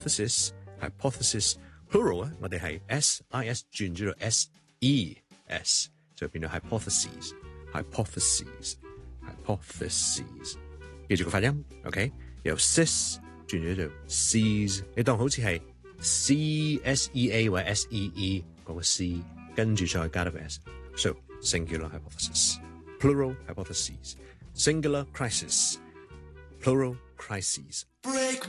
hypothesis plural 我哋係 sis 轉咗到 ses 就變到 hypotheses。記住個發音 OK 由 sis 轉咗做 ses 你當好似係 csea 或者 see 嗰個 c 跟住再加多個 s so singular hypothesis plural hypotheses singular crisis plural crises